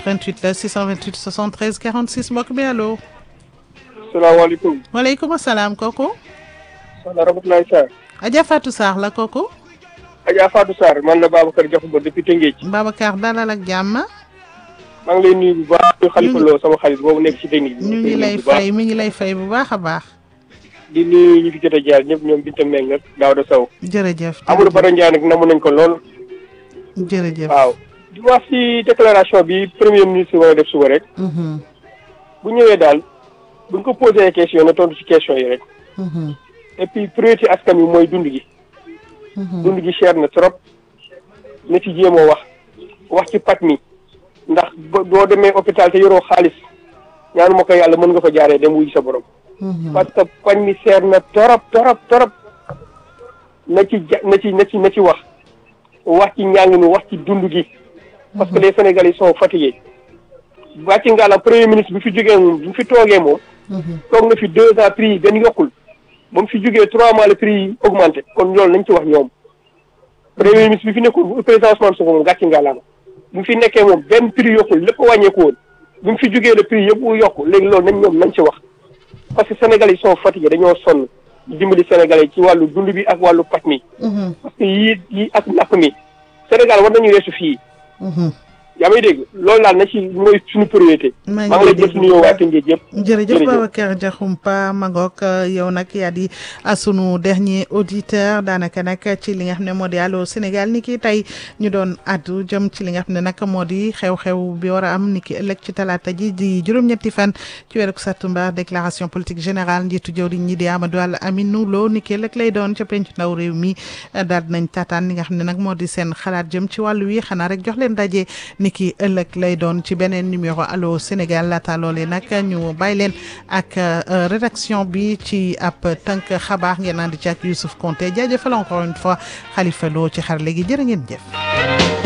88 la 628 73 46 mbokk bi allo. salaamaaleykum. waaleykum salaam kooku. soxna Ramatoulaye Sarr. Adja Fatou Sarr la kooku. Adja Fatou Sarr man la Babacar Diakhoumpa depuis Tëngéej. Babacar dalal ak jàmm. maa ngi lay nuyu bu baax. Xalifa Lo sama xarit boobu nekk ci technique bi. ñu ngi lay fay mi ngi lay fay bu baax a baax. di nuyu ñu fi jot a jaar ñëpp ñoom Binta Mbengue ak Daouda Sow. jërëjëf Amadou Baro Ndiaye nag namu nañ ko lool. jërëjëf waaw di wax ci déclaration bi premier ministre war a def suba rek. bu ñëwee daal buñ ko posé question na tontu ci question yi rek. et puis priorité askan wi mooy dund gi. dund gi cher na trop. na ci jéemoo wax ci paj mi. ndax doo demee hôpital te yoroo xaalis ñaanu ma ko yàlla mën nga fa jaaree dem wuy sa borom. parce que paj mi cher na torop na ci wax ci njàng mi wax ci dund gi. parce que les Sénégalais sont fatigués. wàcc ngaalam premier ministre bi fi jógee moom bi fi toogee moom. toog na fi 2 ans prix yi benn yokkul ba mu fi jógee 3 mois le prix yi augmenté kon loolu nañ ci wax ñoom. premier ministre bi fi nekkul président Ousmane Sonko moom gàcc ngaalam bu mu fi nekkee moom benn prix yokkul lépp wàññeeku woon bu mu fi jógee le prix yëpp yokku léegi loolu nañ ci wax. parce que Sénégalais yi sont fatigués dañoo sonn dimbali Sénégalais ci wàllu dund bi ak wàllu paj mi. parce que yii ak napp mi Sénégal war nañu weesu fii. yaa may dégg loolu daal na ci mooy suñu priorité. maa ngi lay jëf nuyoo waa Tëngéej yëpp. jërëjëf Babacar Diakhoumpa Magog yow nag yaa di sunu dernier auditeur daanaka nag ci li nga xam ne moo di Allô Sénégal ni ki tey ñu doon addu jëm ci li nga xam ne nag moo di xew-xew bi war a am ni ki ëllëg ci talaata ji di juróom-ñetti fan ci weeru sattumbar déclaration politique générale njiitu jëwriñ ñi di Amadou Aminou Lo ni ki ëllëg lay doon ca penc ndaw réew mi daal nañ taataan li nga xam ne nag moo di seen xalaat jëm ci wàllu wi xanaa rek jox leen daje niki ëllëg lay doon ci beneen numéro Allô Sénégal laata loolee nag ñu bàyyi leen ak rédaction bi ci ab tënk xabaar ngeen ànd ci ak Youssouf Konté jaajëfal encore une fois Khalifa Lo ci xarale gi jërë ngeen jëf.